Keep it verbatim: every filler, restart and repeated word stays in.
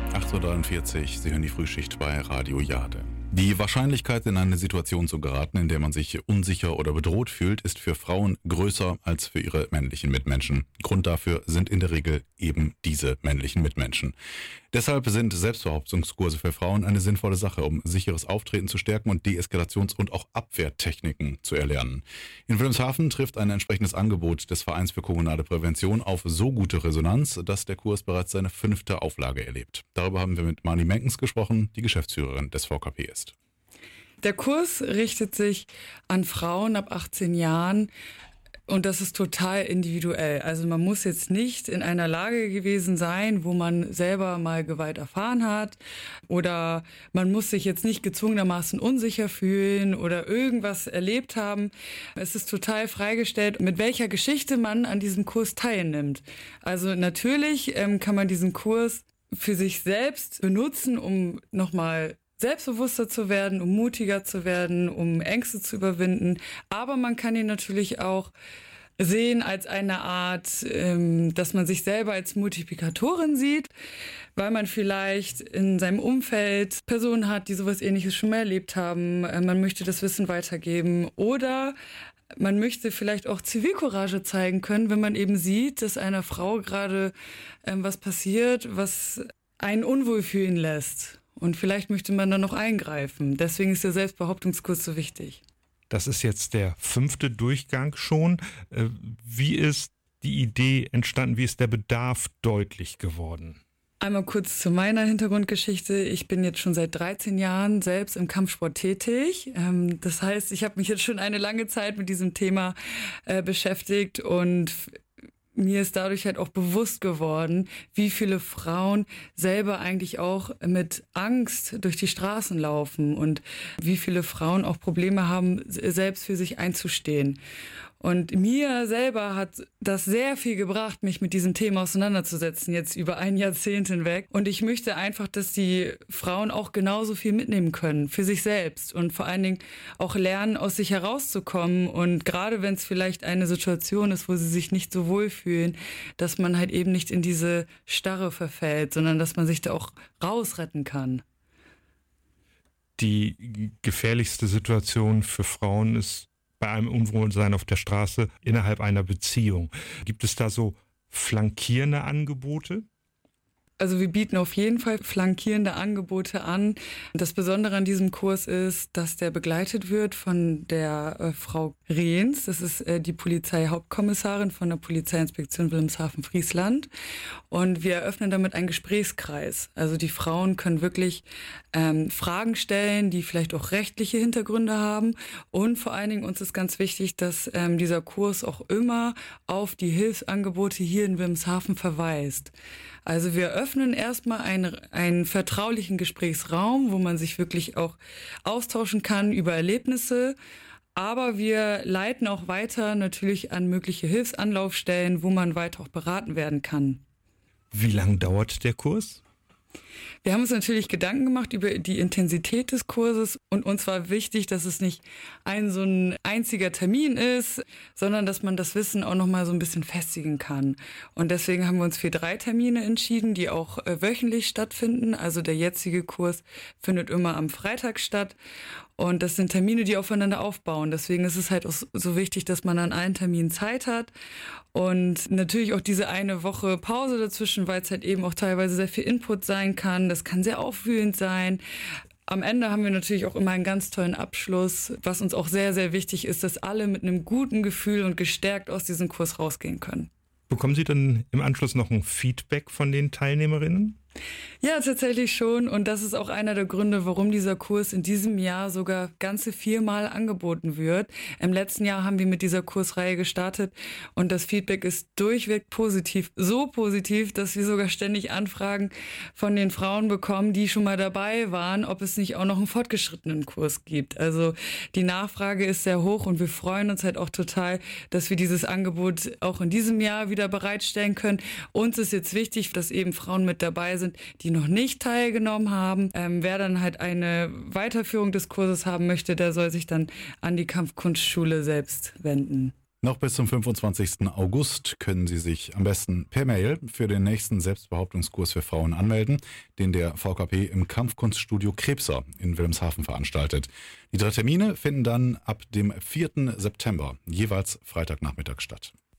acht Uhr dreiundvierzig, Sie hören die Frühschicht bei Radio Jade. Die Wahrscheinlichkeit, in eine Situation zu geraten, in der man sich unsicher oder bedroht fühlt, ist für Frauen größer als für ihre männlichen Mitmenschen. Grund dafür sind in der Regel eben diese männlichen Mitmenschen. Deshalb sind Selbstbehauptungskurse für Frauen eine sinnvolle Sache, um sicheres Auftreten zu stärken und Deeskalations- und auch Abwehrtechniken zu erlernen. In Wilhelmshaven trifft ein entsprechendes Angebot des Vereins für kommunale Prävention auf so gute Resonanz, dass der Kurs bereits seine fünfte Auflage erlebt. Darüber haben wir mit Marni Menkens gesprochen, die Geschäftsführerin des V K P ist. Der Kurs richtet sich an Frauen ab achtzehn Jahren und das ist total individuell. Also man muss jetzt nicht in einer Lage gewesen sein, wo man selber mal Gewalt erfahren hat oder man muss sich jetzt nicht gezwungenermaßen unsicher fühlen oder irgendwas erlebt haben. Es ist total freigestellt, mit welcher Geschichte man an diesem Kurs teilnimmt. Also natürlich ähm, kann man diesen Kurs für sich selbst benutzen, um nochmal selbstbewusster zu werden, um mutiger zu werden, um Ängste zu überwinden. Aber man kann ihn natürlich auch sehen als eine Art, ähm, dass man sich selber als Multiplikatorin sieht, weil man vielleicht in seinem Umfeld Personen hat, die sowas Ähnliches schon mal erlebt haben. Äh, man möchte das Wissen weitergeben oder man möchte vielleicht auch Zivilcourage zeigen können, wenn man eben sieht, dass einer Frau gerade ähm, was passiert, was einen unwohl fühlen lässt. Und vielleicht möchte man dann noch eingreifen. Deswegen ist der Selbstbehauptungskurs so wichtig. Das ist jetzt der fünfte Durchgang schon. Wie ist die Idee entstanden? Wie ist der Bedarf deutlich geworden? Einmal kurz zu meiner Hintergrundgeschichte. Ich bin jetzt schon seit dreizehn Jahren selbst im Kampfsport tätig. Das heißt, ich habe mich jetzt schon eine lange Zeit mit diesem Thema beschäftigt und mir ist dadurch halt auch bewusst geworden, wie viele Frauen selber eigentlich auch mit Angst durch die Straßen laufen und wie viele Frauen auch Probleme haben, selbst für sich einzustehen. Und mir selber hat das sehr viel gebracht, mich mit diesem Thema auseinanderzusetzen, jetzt über ein Jahrzehnt hinweg. Und ich möchte einfach, dass die Frauen auch genauso viel mitnehmen können für sich selbst und vor allen Dingen auch lernen, aus sich herauszukommen. Und gerade wenn es vielleicht eine Situation ist, wo sie sich nicht so wohl fühlen, dass man halt eben nicht in diese Starre verfällt, sondern dass man sich da auch rausretten kann. Die gefährlichste Situation für Frauen ist bei einem Unwohlsein auf der Straße innerhalb einer Beziehung. Gibt es da so flankierende Angebote? Also wir bieten auf jeden Fall flankierende Angebote an. Das Besondere an diesem Kurs ist, dass der begleitet wird von der äh, Frau Rehns. Das ist äh, die Polizeihauptkommissarin von der Polizeiinspektion Wilhelmshaven-Friesland. Und wir eröffnen damit einen Gesprächskreis. Also die Frauen können wirklich ähm, Fragen stellen, die vielleicht auch rechtliche Hintergründe haben. Und vor allen Dingen uns ist ganz wichtig, dass ähm, dieser Kurs auch immer auf die Hilfsangebote hier in Wilhelmshaven verweist. Also wir öffnen erstmal einen, einen vertraulichen Gesprächsraum, wo man sich wirklich auch austauschen kann über Erlebnisse. Aber wir leiten auch weiter natürlich an mögliche Hilfsanlaufstellen, wo man weiter auch beraten werden kann. Wie lang dauert der Kurs? Wir haben uns natürlich Gedanken gemacht über die Intensität des Kurses und uns war wichtig, dass es nicht ein so ein einziger Termin ist, sondern dass man das Wissen auch noch mal so ein bisschen festigen kann. Und deswegen haben wir uns für drei Termine entschieden, die auch äh, wöchentlich stattfinden. Also der jetzige Kurs findet immer am Freitag statt. Und das sind Termine, die aufeinander aufbauen. Deswegen ist es halt auch so wichtig, dass man an allen Terminen Zeit hat. Und natürlich auch diese eine Woche Pause dazwischen, weil es halt eben auch teilweise sehr viel Input sein kann. Das kann sehr aufwühlend sein. Am Ende haben wir natürlich auch immer einen ganz tollen Abschluss. Was uns auch sehr, sehr wichtig ist, dass alle mit einem guten Gefühl und gestärkt aus diesem Kurs rausgehen können. Bekommen Sie dann im Anschluss noch ein Feedback von den Teilnehmerinnen? Ja, tatsächlich schon. Und das ist auch einer der Gründe, warum dieser Kurs in diesem Jahr sogar ganze viermal angeboten wird. Im letzten Jahr haben wir mit dieser Kursreihe gestartet und das Feedback ist durchweg positiv. So positiv, dass wir sogar ständig Anfragen von den Frauen bekommen, die schon mal dabei waren, ob es nicht auch noch einen fortgeschrittenen Kurs gibt. Also die Nachfrage ist sehr hoch und wir freuen uns halt auch total, dass wir dieses Angebot auch in diesem Jahr wieder bereitstellen können. Uns ist jetzt wichtig, dass eben Frauen mit dabei sind, die noch nicht teilgenommen haben. Ähm, wer dann halt eine Weiterführung des Kurses haben möchte, der soll sich dann an die Kampfkunstschule selbst wenden. Noch bis zum fünfundzwanzigsten August können Sie sich am besten per Mail für den nächsten Selbstbehauptungskurs für Frauen anmelden, den der V K P im Kampfkunststudio Krebser in Wilhelmshaven veranstaltet. Die drei Termine finden dann ab dem vierten September, jeweils Freitagnachmittag statt.